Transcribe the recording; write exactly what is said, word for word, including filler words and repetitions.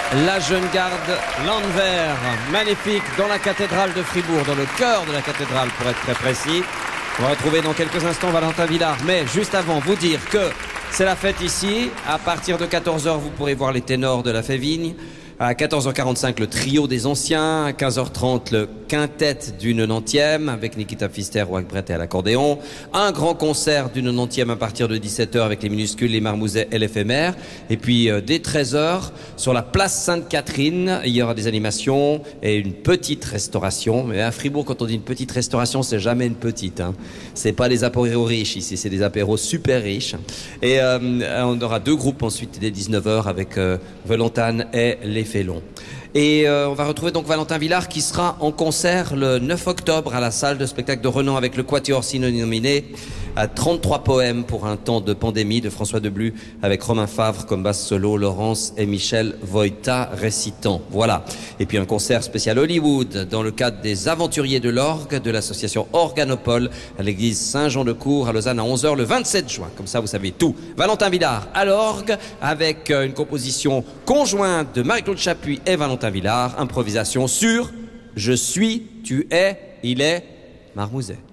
La jeune garde Landwehr, magnifique, dans la cathédrale de Fribourg, dans le cœur de la cathédrale pour être très précis. On va retrouver dans quelques instants Valentin Villard, mais juste avant, vous dire que c'est la fête ici. À partir de quatorze heures, vous pourrez voir les ténors de la Févigne. À quatorze heures quarante-cinq, le trio des anciens. À quinze heures trente, le quintet du nonantième avec Nikita Pfister, Wackbrett et à l'accordéon. Un grand concert du nonantième à partir de dix-sept heures avec les minuscules, les marmousets et l'éphémère. Et puis, euh, dès treize heures, sur la place Sainte-Catherine, il y aura des animations et une petite restauration. Mais à Fribourg, quand on dit une petite restauration, c'est jamais une petite, hein. C'est pas des apéros riches ici, c'est des apéros super riches. Et euh, on aura deux groupes ensuite dès dix-neuf heures avec euh, Valentin et les Félon. Et euh, on va retrouver donc Valentin Villard qui sera en concert le neuf octobre à la salle de spectacle de Renan avec le Quatuor Sinonominé à trente-trois poèmes pour un temps de pandémie de François Deblu avec Romain Favre comme basse solo, Laurence et Michel Voïta récitant. Voilà. Et puis un concert spécial Hollywood dans le cadre des Aventuriers de l'Orgue de l'association Organopole à l'église Saint-Jean-de-Cour à Lausanne à onze heures le vingt-sept juin. Comme ça, vous savez tout. Valentin Villard à l'orgue avec une composition conjointe de Marie-Claude Chapuis et Valentin Villard. Improvisation sur Je suis, tu es, il est Marmouzet.